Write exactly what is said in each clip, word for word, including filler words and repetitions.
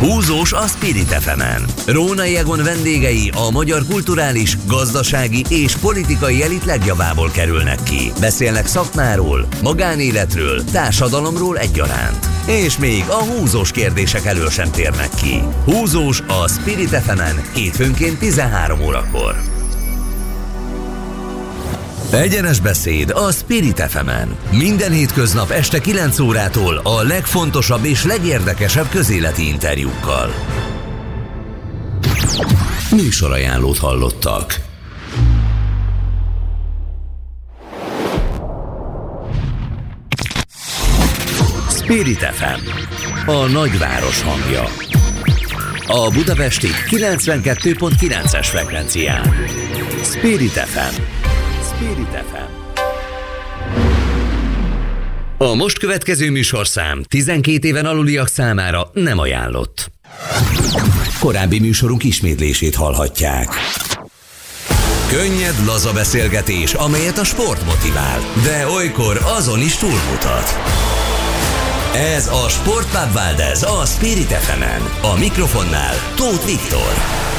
Húzós a Spirit ef emen. Rónai Egon vendégei a magyar kulturális, gazdasági és politikai elit legjavából kerülnek ki. Beszélnek szakmáról, magánéletről, társadalomról egyaránt. És még a húzós kérdések elől sem térnek ki. Húzós a Spirit ef emen hétfőnként tizenhárom órakor. Egyenes beszéd a Spirit ef emen. Minden hétköznap este kilenc órától a legfontosabb és legérdekesebb közéleti interjúkkal. Műsorajánlót hallottak. Spirit ef em, a nagyváros hangja. A budapesti kilencvenkettő pont kilences frekvencián. Spirit ef em. Spirit ef em. A most következő műsorszám tizenkét éven aluliak számára nem ajánlott. Korábbi műsorunk ismétlését hallhatják. Könnyed, laza beszélgetés, amelyet a sport motivál, de olykor azon is túlmutat. Ez a Sportpub Valdez a Spirit ef emen. A mikrofonnál Tóth Viktor.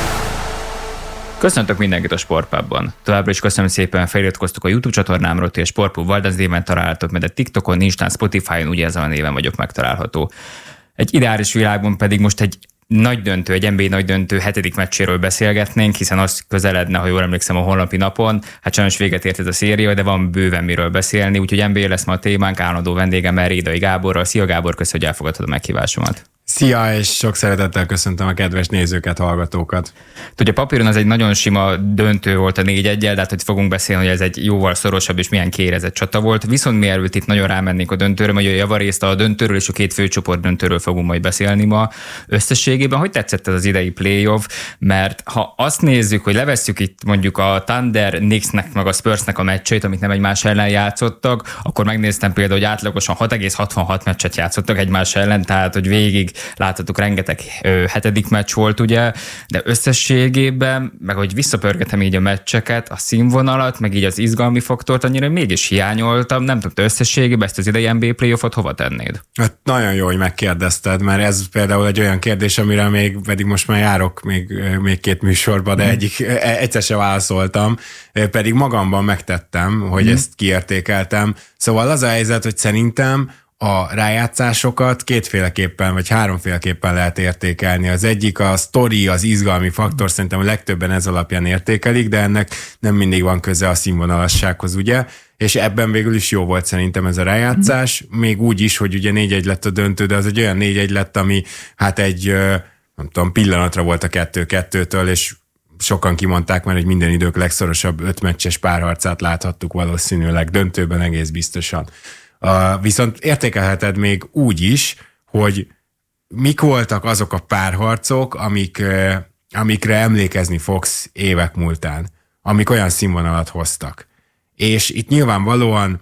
Köszöntök mindenkit a Sportpubban. Továbbra is köszönöm szépen, feliratkoztok a YouTube csatornámról, hogy a Sportpub Valdez néven találtok, mert a TikTokon, Instán, Spotify-on ugye ezen a néven vagyok megtalálható. Egy ideális világban pedig most egy nagy döntő, egy en bé á nagy döntő hetedik meccséről beszélgetnénk, hiszen az közeledne, ha jól emlékszem, a holnapi napon. Hát sajnos véget ért ez a széria, de van bőven miről beszélni, úgyhogy en bé á lesz ma a témánk, állandó vendégemmel, Rédai Gáborral. Szia Gábor, köszönöm, hogy elfogadtad a meghívásomat. Szia, és sok szeretettel köszöntöm a kedves nézőket, hallgatókat. Ugye papíron az egy nagyon sima döntő volt a négy egyel, de hát hogy fogunk beszélni, hogy ez egy jóval szorosabb és milyen kérezett csata volt. Viszont mielőtt itt nagyon rámennénk a döntőre, hogy a javarészt a döntőről és a két főcsoport döntőről fogunk majd beszélni ma. Összességében hogy tetszett ez az idei playoff? Mert ha azt nézzük, hogy levesszük itt mondjuk a Thunder, Knicksnek meg a Spursnek a meccseit, amik nem egymás ellen játszottak, akkor megnéztem például, hogy átlagosan hat egész hatvanhat meccset játszottak egymás ellen, tehát hogy végig láthatok, rengeteg ö, hetedik meccs volt, ugye, de összességében, meg hogy visszapörgetem így a meccseket, a színvonalat, meg így az izgalmi faktort, annyira mégis hiányoltam, nem tudom, összességében ezt az idei en bé á playoffot hova tennéd? Hát nagyon jó, hogy megkérdezted, mert ez például egy olyan kérdés, amire még, pedig most már járok még, még két műsorba, de mm. egyik, egyszer se válaszoltam, pedig magamban megtettem, hogy mm. ezt kiértékeltem. Szóval az a helyzet, hogy szerintem a rájátszásokat kétféleképpen, vagy háromféleképpen lehet értékelni. Az egyik a sztori, az izgalmi faktor, szerintem a legtöbben ez alapján értékelik, de ennek nem mindig van köze a színvonalassághoz, ugye? És ebben végül is jó volt szerintem ez a rájátszás, még úgy is, hogy ugye négy egy lett a döntő, de az egy olyan négy egy lett, ami hát egy, nem tudom, pillanatra volt a kettő-kettőtől, és sokan kimondták már, hogy minden idők legszorosabb ötmeccses párharcát láthattuk valószínűleg döntőben egész biztosan. Uh, viszont értékelheted még úgy is, hogy mik voltak azok a párharcok, amik, uh, amikre emlékezni fogsz évek múltán, amik olyan színvonalat hoztak. És itt nyilvánvalóan,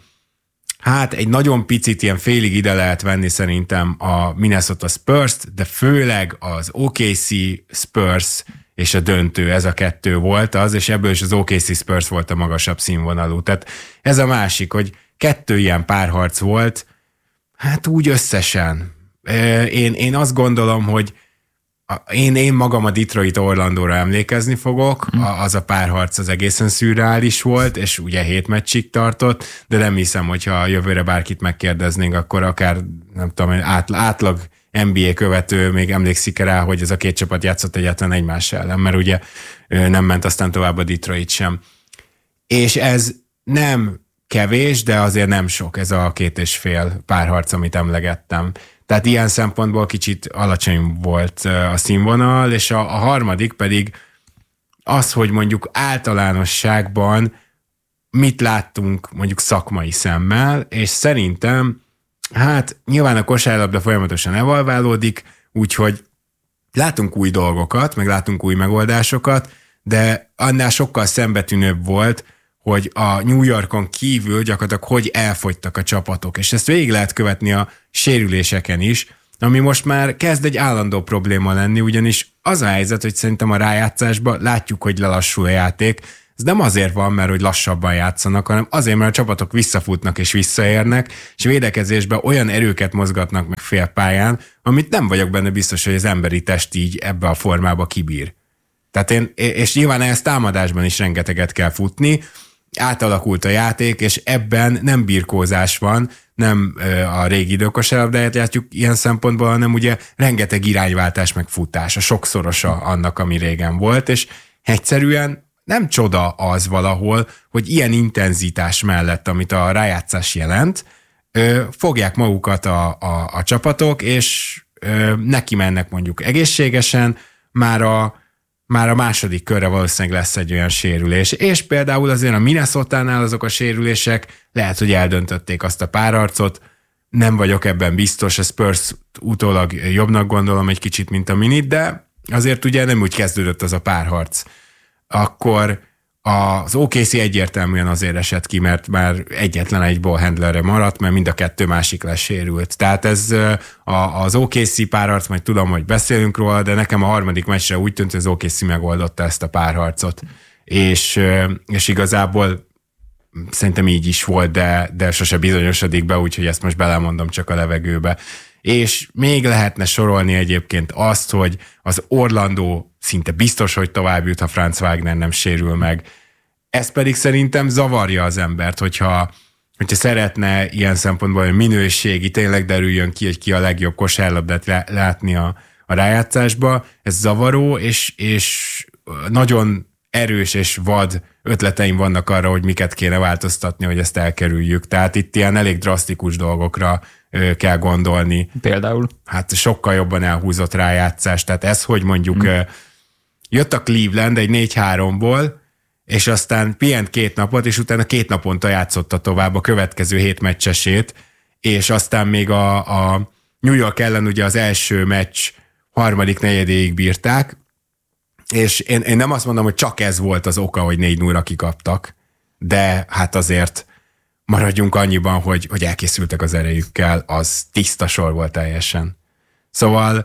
hát egy nagyon picit ilyen félig ide lehet venni szerintem a Minnesota Spurs-t, de főleg az o ká cé Spurs és a döntő, ez a kettő volt az, és ebből is az o ká cé Spurs volt a magasabb színvonalú. Tehát ez a másik, hogy kettő ilyen párharc volt, hát úgy összesen. Én, én azt gondolom, hogy én, én magam a Detroit Orlandóra emlékezni fogok, az a párharc az egészen szürreális volt, és ugye hét meccsig tartott, de nem hiszem, hogyha jövőre bárkit megkérdeznénk, akkor akár, nem tudom, átlag en bé á követő még emlékszik rá, hogy ez a két csapat játszott egyáltalán egymás ellen, mert ugye nem ment aztán tovább a Detroit sem. És ez nem kevés, de azért nem sok ez a két és fél párharc, amit emlegettem. Tehát ilyen szempontból kicsit alacsony volt a színvonal, és a, a harmadik pedig az, hogy mondjuk általánosságban mit láttunk mondjuk szakmai szemmel, és szerintem hát nyilván a kosárlabda folyamatosan evolválódik, úgyhogy látunk új dolgokat, meg látunk új megoldásokat, de annál sokkal szembetűnőbb volt, hogy a New Yorkon kívül gyakorlatilag hogy elfogytak a csapatok, és ezt végig lehet követni a sérüléseken is, ami most már kezd egy állandó probléma lenni, ugyanis az a helyzet, hogy szerintem a rájátszásban látjuk, hogy lelassul a játék, ez nem azért van, mert hogy lassabban játszanak, hanem azért, mert a csapatok visszafutnak és visszaérnek, és védekezésben olyan erőket mozgatnak meg félpályán, amit nem vagyok benne biztos, hogy az emberi test így ebbe a formába kibír. Tehát én, és nyilván ehhez támadásban is rengeteget kell futni, átalakult a játék, és ebben nem birkózás van, nem a régi időkosárlabdáját játjuk ilyen szempontból, hanem ugye rengeteg irányváltás meg futás, a sokszorosa annak, ami régen volt, és egyszerűen nem csoda az valahol, hogy ilyen intenzitás mellett, amit a rájátszás jelent, fogják magukat a, a, a csapatok, és neki mennek mondjuk egészségesen, már a már a második körre valószínűleg lesz egy olyan sérülés. És például azért a Minnesotánál azok a sérülések lehet, hogy eldöntötték azt a párharcot, nem vagyok ebben biztos, a Spurs utólag jobbnak gondolom egy kicsit, mint a Minit, de azért ugye nem úgy kezdődött az a párharc. Akkor az o ká cé egyértelműen azért esett ki, mert már egyetlen egy ballhandlerre maradt, mert mind a kettő másik lesérült. Tehát ez az o ká cé párharc, majd tudom, hogy beszélünk róla, de nekem a harmadik meccsre úgy tűnt, hogy az o ká cé megoldotta ezt a párharcot. És, és igazából szerintem így is volt, de, de sose bizonyosodik be, úgyhogy ezt most belemondom csak a levegőbe. És még lehetne sorolni egyébként azt, hogy az Orlando szinte biztos, hogy tovább jut, ha Franz Wagner nem sérül meg. Ez pedig szerintem zavarja az embert, hogyha, hogyha szeretne ilyen szempontból, hogy minőségi, tényleg derüljön ki, hogy ki a legjobb kosárlabdát látni a, a rájátszásba. Ez zavaró, és, és nagyon erős és vad ötleteim vannak arra, hogy miket kéne változtatni, hogy ezt elkerüljük. Tehát itt ilyen elég drasztikus dolgokra kell gondolni. Például? Hát sokkal jobban elhúzott rájátszás. Tehát ez, hogy mondjuk hmm. jött a Cleveland egy négy háromból, és aztán pihent két napot, és utána két naponta játszotta tovább a következő hét meccsesét, és aztán még a, a New York ellen ugye az első meccs harmadik negyedéig bírták, és én, én nem azt mondom, hogy csak ez volt az oka, hogy négy nullra kikaptak, de hát azért maradjunk annyiban, hogy, hogy elkészültek az erejükkel, az tiszta sor volt teljesen. Szóval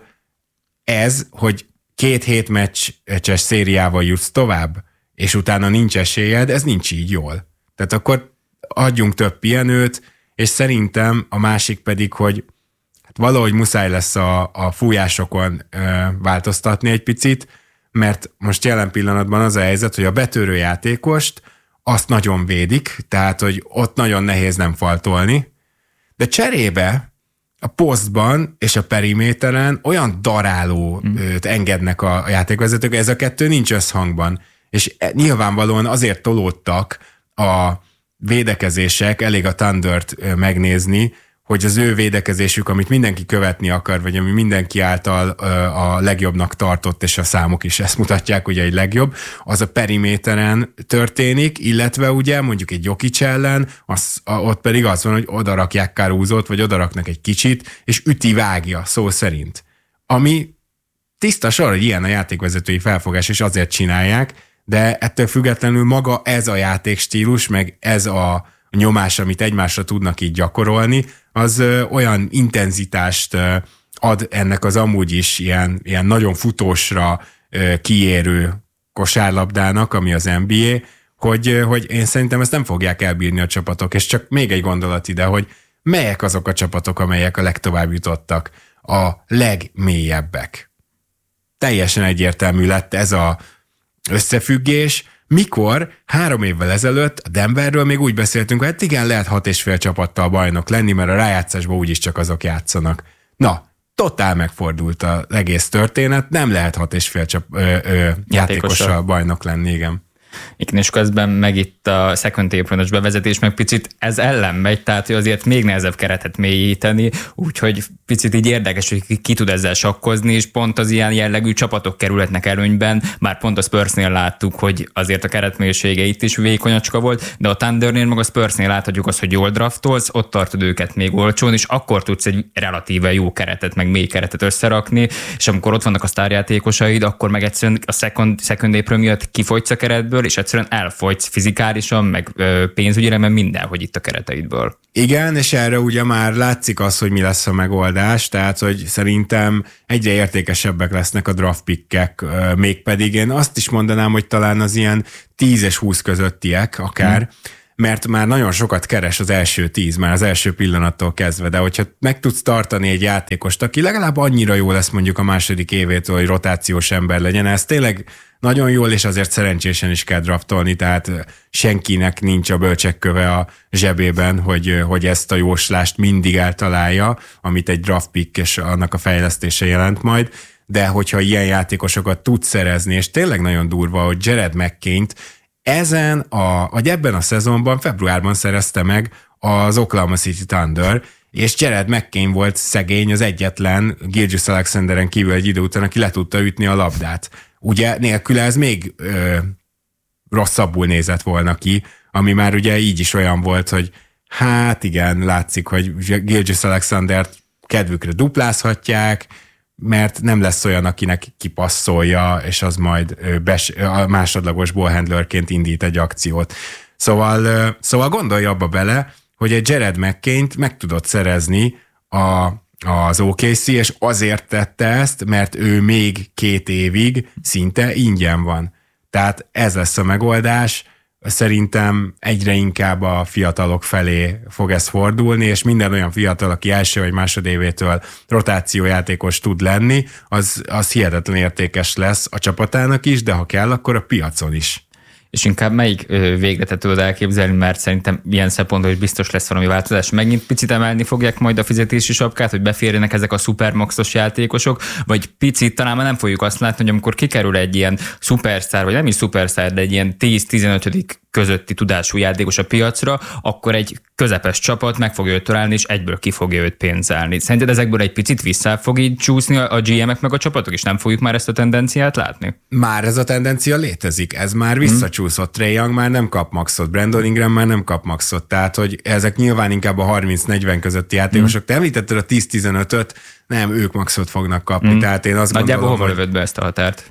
ez, hogy két hét meccses szériával jutsz tovább, és utána nincs esélyed, ez nincs így jól. Tehát akkor adjunk több pihenőt, és szerintem a másik pedig, hogy hát valahogy muszáj lesz a, a fújásokon ö, változtatni egy picit, mert most jelen pillanatban az a helyzet, hogy a betörő játékost azt nagyon védik, tehát, hogy ott nagyon nehéz nem faltolni, de cserébe a posztban és a periméteren olyan darálót hmm. engednek a játékvezetők, ez a kettő nincs összhangban. És nyilvánvalóan azért tolódtak a védekezések, elég a Thundert megnézni, hogy az ő védekezésük, amit mindenki követni akar, vagy ami mindenki által a legjobbnak tartott, és a számok is ezt mutatják, ugye egy legjobb, az a periméteren történik, illetve ugye mondjuk egy Jokic ellen, az, ott pedig az van, hogy odarakják Caruzot, vagy odaraknak egy kicsit, és üti-vágja szó szerint. Ami tiszta sor, hogy ilyen a játékvezetői felfogás, és azért csinálják, de ettől függetlenül maga ez a játékstílus, meg ez a nyomás, amit egymásra tudnak így gyakorolni, az ö, olyan intenzitást ö, ad ennek az amúgy is ilyen, ilyen nagyon futósra ö, kiérő kosárlabdának, ami az en bé á, hogy, ö, hogy én szerintem ezt nem fogják elbírni a csapatok, és csak még egy gondolat ide, hogy melyek azok a csapatok, amelyek a legtovább jutottak, a legmélyebbek. Teljesen egyértelmű lett ez a összefüggés, mikor három évvel ezelőtt a Denverről még úgy beszéltünk, hogy hát igen, lehet hat és fél csapattal bajnok lenni, mert a rájátszásban úgyis csak azok játszanak. Na, totál megfordult az egész történet, nem lehet hat és fél csap, ö, ö, játékossal bajnok lenni, igen. Igen, és közben meg itt a second apron-os bevezetés meg picit ez ellen megy, tehát hogy azért még nehezebb keretet mélyíteni, úgyhogy picit így érdekes, hogy ki, ki tud ezzel sakkozni, és pont az ilyen jellegű csapatok kerülhetnek előnyben, már pont a Spursnél láttuk, hogy azért a keretmélysége itt is vékonyacska volt, de a Thundernél meg a Spursnél láthatjuk azt, hogy jól draftolsz, ott tartod őket még olcsón, és akkor tudsz egy relatíve jó keretet, meg mély keretet összerakni, és amikor ott vannak a sztárjátékosaid, akkor meg egyszerűen a second, second apron miatt kifogysz a keretből, és egyszerűen elfogysz fizikálisan, meg pénzügyre, mert mindenhogy itt a kereteidből. Igen, és erre ugye már látszik az, hogy mi lesz a megoldás, tehát hogy szerintem egyre értékesebbek lesznek a draft pickek, mégpedig én azt is mondanám, hogy talán az ilyen tíz és húsz közöttiek akár, hmm. mert már nagyon sokat keres az első tíz, már az első pillanattól kezdve, de hogyha meg tudsz tartani egy játékost, aki legalább annyira jó lesz mondjuk a második évétől, hogy rotációs ember legyen, ez tényleg nagyon jól, és azért szerencsésen is kell draftolni, tehát senkinek nincs a bölcsekköve a zsebében, hogy, hogy ezt a jóslást mindig eltalálja, amit egy draft pick és annak a fejlesztése jelent majd, de hogyha ilyen játékosokat tudsz szerezni, és tényleg nagyon durva, hogy Jared McCain-t ezen a, vagy ebben a szezonban, februárban szerezte meg az Oklahoma City Thunder, és Jared McCain volt szegény az egyetlen Gilgeous-Alexanderen kívül egy idő után, aki le tudta ütni a labdát. Ugye nélküle ez még ö, rosszabbul nézett volna ki, ami már ugye így is olyan volt, hogy hát igen, látszik, hogy Gilgeous-Alexandert kedvükre duplázhatják, mert nem lesz olyan, akinek kipasszolja, és az majd bes- a másodlagos ballhandlerként indít egy akciót. Szóval, szóval gondolj abba bele, hogy egy Jared McCain-t meg tudott szerezni a, az o ká cé, és azért tette ezt, mert ő még két évig szinte ingyen van. Tehát ez lesz a megoldás. Szerintem egyre inkább a fiatalok felé fog ez fordulni, és minden olyan fiatal, aki első vagy másodévétől rotációjátékos tud lenni, az, az hihetetlen értékes lesz a csapatának is, de ha kell, akkor a piacon is. És inkább melyik végletet tudod elképzelni, mert szerintem ilyen szempontból is biztos lesz valami változás. Megint picit emelni fogják majd a fizetési sapkát, hogy beférjenek ezek a szupermaxos játékosok, vagy picit talán már nem fogjuk azt látni, hogy amikor kikerül egy ilyen szupersztár, vagy nem is szupersztár, de egy ilyen tíz-tizenöt közötti tudású játékos a piacra, akkor egy közepes csapat meg fogja őt találni, és egyből ki fogja őt pénzelni. Szerinted ezekből egy picit vissza fog így csúszni a gé emek meg a csapatok, és nem fogjuk már ezt a tendenciát látni? Már ez a tendencia létezik, ez már visszacsúszott. Trae Young már nem kap maxot, Brandon Ingram már nem kap maxot, tehát hogy ezek nyilván inkább a harminc-negyven közötti játékosok. Mm. Te említetted a tíz-tizenötöt, nem, ők maxot fognak kapni, mm. tehát én azt Nagyjából gondolom, hova lövöd be ezt a határt?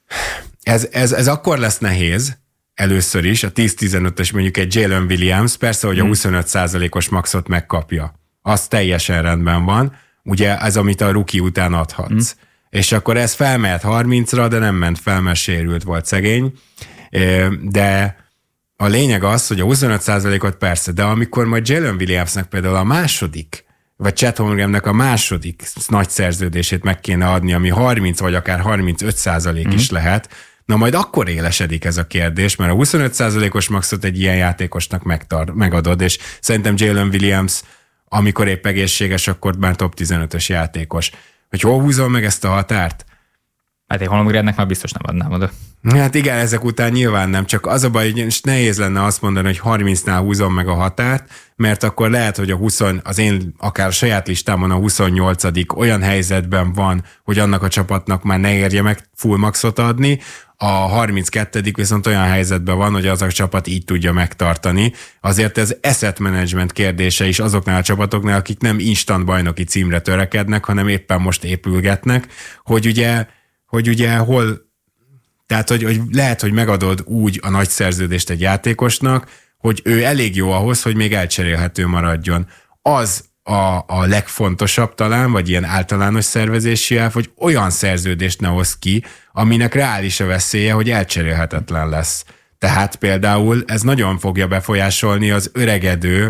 Ez, ez, ez akkor lesz nehéz, először is, a tíz-tizenötös mondjuk egy Jalen Williams, persze, hogy a huszonöt százalékos maxot megkapja. Az teljesen rendben van. Ugye ez, amit a rookie után adhatsz. Mm. És akkor ez felmehet harmincra, de nem ment fel, mert sérült volt szegény. De a lényeg az, hogy a huszonöt százalékot persze, de amikor majd Jalen Williamsnek például a második, vagy Chet Holmgrennek a második nagy szerződését meg kéne adni, ami harminc vagy akár harmincöt százalék mm. is lehet, na majd akkor élesedik ez a kérdés, mert a huszonöt százalékos maxot egy ilyen játékosnak megtar- megadod, és szerintem Jalen Williams, amikor épp egészséges, akkor már top tizenötös játékos. Hogy hol húzom meg ezt a határt? Hát én Holmgrennek már biztos nem adnám oda. Hát igen, ezek után nyilván nem, csak az a baj, hogy nehéz lenne azt mondani, hogy harmincnál húzom meg a határt, mert akkor lehet, hogy a húsz, az én akár a saját listámon a huszonnyolcadik olyan helyzetben van, hogy annak a csapatnak már ne érje meg full maxot adni, a harminckettedik viszont olyan helyzetben van, hogy az a csapat így tudja megtartani. Azért ez asset management kérdése is azoknál a csapatoknál, akik nem instant bajnoki címre törekednek, hanem éppen most épülgetnek, hogy ugye, hogy ugye hol, tehát hogy, hogy lehet, hogy megadod úgy a nagy szerződést egy játékosnak, hogy ő elég jó ahhoz, hogy még elcserélhető maradjon. Az a, a legfontosabb talán, vagy ilyen általános szervezési elv, hogy olyan szerződést ne hoz ki, aminek reális a veszélye, hogy elcserélhetetlen lesz. Tehát például ez nagyon fogja befolyásolni az öregedő,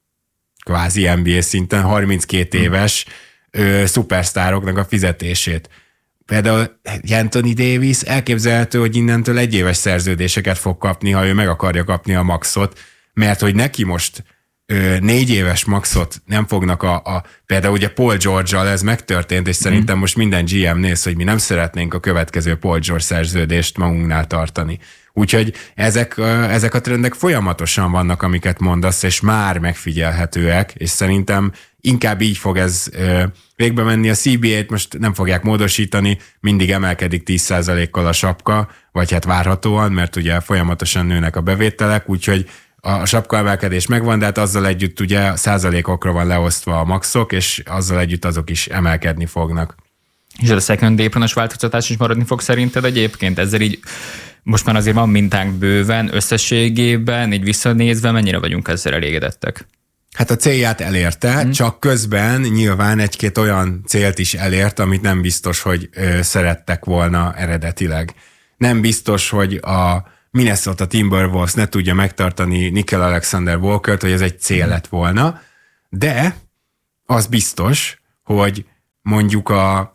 kvázi en bé á szinten harminckét éves ö, szupersztároknak a fizetését. Például Anthony Davis elképzelhető, hogy innentől egyéves szerződéseket fog kapni, ha ő meg akarja kapni a maxot, mert hogy neki most ö, négy éves maxot nem fognak a, a például ugye Paul George-al ez megtörtént, és szerintem most minden gé em néz, hogy mi nem szeretnénk a következő Paul George szerződést magunknál tartani. Úgyhogy ezek, ezek a trendek folyamatosan vannak, amiket mondasz, és már megfigyelhetőek, és szerintem inkább így fog ez végbe menni. A cé bé á-t most nem fogják módosítani, mindig emelkedik tíz százalékkal a sapka, vagy hát várhatóan, mert ugye folyamatosan nőnek a bevételek, úgyhogy a sapka emelkedés megvan, de hát azzal együtt ugye százalékokra van leosztva a maxok, és azzal együtt azok is emelkedni fognak. És a second day-ponos változtatás is maradni fog szerinted egyébként? Ezzel így Most már azért van mintánk bőven, összességében, így visszanézve, mennyire vagyunk ezzel elégedettek? Hát a célját elérte, hmm. csak közben nyilván egy-két olyan célt is elért, amit nem biztos, hogy ö, szerettek volna eredetileg. Nem biztos, hogy a Minnesota Timberwolves ne tudja megtartani Nickeil Alexander-Walkert, hogy ez egy cél lett volna, de az biztos, hogy mondjuk a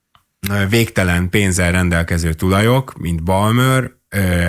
végtelen pénzzel rendelkező tulajok, mint Ballmer, ö,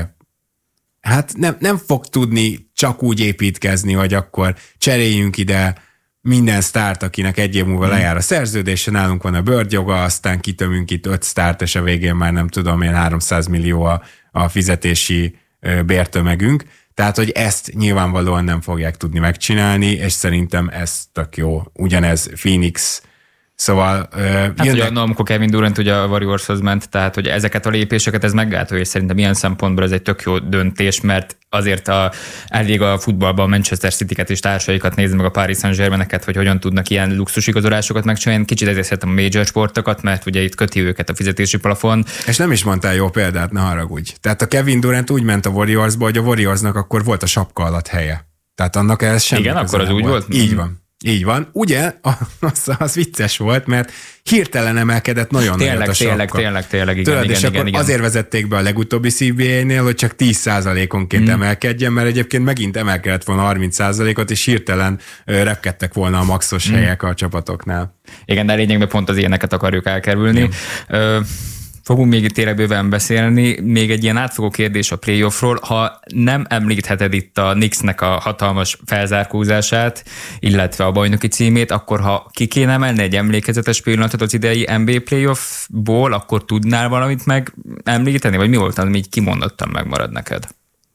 hát nem, nem fog tudni csak úgy építkezni, hogy akkor cseréljünk ide minden sztárt, akinek egy év múlva lejár a szerződése, nálunk van a Bird joga, aztán kitömünk itt öt sztárt, és a végén már nem tudom én háromszáz millió a, a fizetési ö, bértömegünk. Tehát, hogy ezt nyilvánvalóan nem fogják tudni megcsinálni, és szerintem ez tök jó. Ugyanez Phoenix. Szóval... Uh, hát ugye, no, amikor Kevin Durant ugye a Warriorshoz ment, tehát hogy ezeket a lépéseket ez meggátolja, és szerintem ilyen szempontból ez egy tök jó döntés, mert azért a, elég a futballban a Manchester City-ket és társaikat nézni, meg a Paris Saint-Germaineket, hogy hogyan tudnak ilyen luxusigazolásokat megcsinálni. Kicsit ezért szeretem a major sportokat, mert ugye itt köti őket a fizetési plafon. És nem is mondtál jó példát, ne haragudj. Tehát a Kevin Durant úgy ment a Warriorsba, hogy a Warriorsnak akkor volt a sapka alatt helye. Tehát annak ez semmi. Igen, akkor az úgy volt? volt? Így van. Így van. Ugye, az, az vicces volt, mert hirtelen emelkedett nagyon tényleg, nagyot a sapka. Tényleg, tényleg, tényleg, igen, Tudod, igen, és igen, akkor igen. Azért vezették be a legutóbbi cé bé á-nél, hogy csak tíz százalékonként mm. emelkedjen, mert egyébként megint emelkedett volna harminc százalékot, és hirtelen ö, repkedtek volna a maxos mm. helyek a csapatoknál. Igen, de lényegben pont az ilyeneket akarjuk elkerülni. Ö, Fogunk még itt tényleg bőven beszélni. Még egy ilyen átfogó kérdés a playoffról. Ha nem említheted itt a Knicksnek a hatalmas felzárkózását, illetve a bajnoki címét, akkor ha ki kéne emelni egy emlékezetes pillanatot az idei en bé á playoffból, akkor tudnál valamit meg említeni? Vagy mi volt, ami így kimondottan megmarad neked?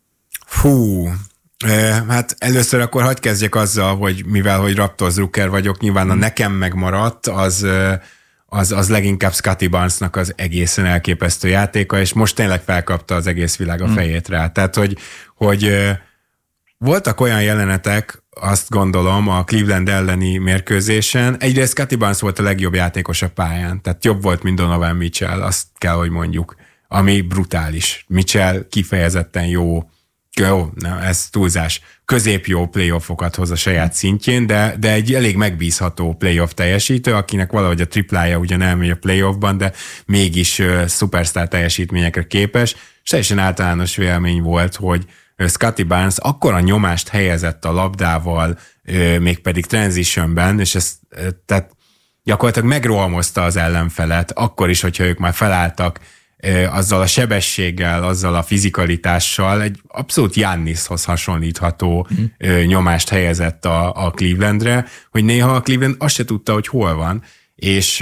Fú, hát először akkor hadd kezdjek azzal, hogy mivel, hogy Raptors drukker vagyok, nyilván a nekem megmaradt, az... Az, az leginkább Scottie Barnesnak az egészen elképesztő játéka, és most tényleg felkapta az egész világ a fejét rá. Tehát, hogy, hogy voltak olyan jelenetek, azt gondolom, a Cleveland elleni mérkőzésen. Egyrészt Scottie Barnes volt a legjobb játékos a pályán, tehát jobb volt, mint Donovan Mitchell, azt kell, hogy mondjuk, ami brutális. Mitchell kifejezetten jó, jó, nem, ez túlzás, középjó playoffokat hoz a saját szintjén, de, de egy elég megbízható playoff teljesítő, akinek valahogy a triplája ugyan elmegy a playoffban, de mégis uh, szupersztár teljesítményekre képes, és teljesen általános vélemény volt, hogy uh, Scottie Barnes akkora nyomást helyezett a labdával, uh, mégpedig transitionben, és ez uh, tehát gyakorlatilag megrohamozta az ellenfelet, akkor is, hogyha ők már felálltak, azzal a sebességgel, azzal a fizikalitással egy abszolút Giannishoz hasonlítható mm. nyomást helyezett a, a Clevelandre, hogy néha a Cleveland azt se tudta, hogy hol van, és,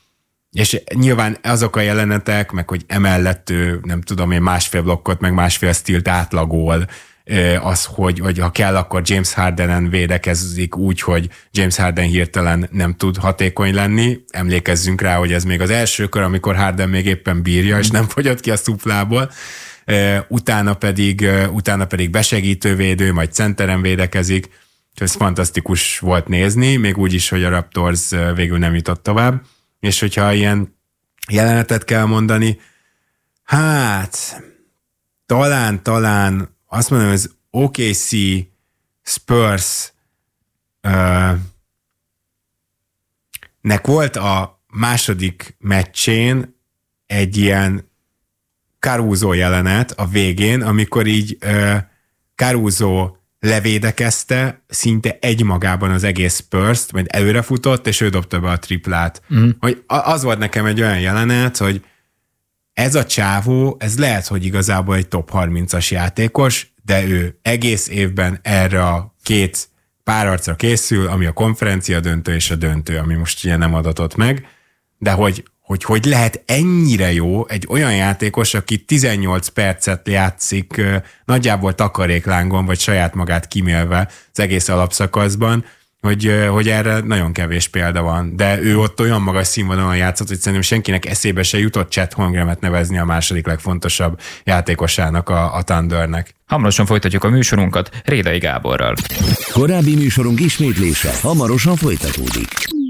és nyilván azok a jelenetek, meg hogy emellett ő, nem tudom én, másfél blokkot, meg másfél stílt átlagol, az, hogy, hogy ha kell, akkor James Hardenen védekezik úgy, hogy James Harden hirtelen nem tud hatékony lenni. Emlékezzünk rá, hogy ez még az első kör, amikor Harden még éppen bírja, és nem fogyott ki a szuplából. Utána pedig, utána pedig besegítővédő, majd centeren védekezik. Ez fantasztikus volt nézni, még úgy is, hogy a Raptors végül nem jutott tovább. És hogyha ilyen jelenetet kell mondani, hát talán, talán azt mondom, hogy az o ká cé Spurs uh, nek volt a második meccsén egy ilyen Caruso jelenet a végén, amikor így uh, Caruso levédekezte szinte egymagában az egész Spurs-t, majd előrefutott, és ő dobta be a triplát. Mm. Hogy az volt nekem egy olyan jelenet, hogy ez a csávó, ez lehet, hogy igazából egy top harmincas játékos, de ő egész évben erre a két párharcra készül, ami a konferencia döntő és a döntő, ami most ugye nem adatott meg, de hogy hogy, hogy lehet ennyire jó egy olyan játékos, aki tizennyolc percet játszik nagyjából takaréklángon, vagy saját magát kimélve az egész alapszakaszban, hogy, hogy erre nagyon kevés példa van. De ő ott olyan magas színvonalon játszott, hogy szerintem senkinek eszébe se jutott Chet Holmgremet nevezni a második legfontosabb játékosának a, a Thundernek. Hamarosan folytatjuk a műsorunkat Rédai Gáborral. Korábbi műsorunk ismétlése hamarosan folytatódik.